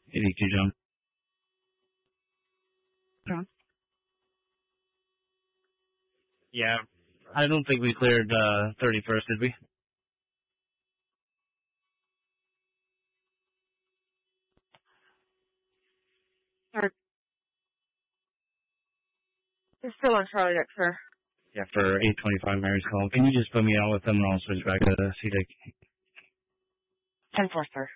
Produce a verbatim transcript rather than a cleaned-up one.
eighty-two, John. John? Yeah, I don't think we cleared uh, thirty-first, did we? Or, it's still on Charlie Deck, sir. Yeah, for eight twenty-five Mary's call. Can you just put me on with them and I'll switch back to C D I C? ten four, sir.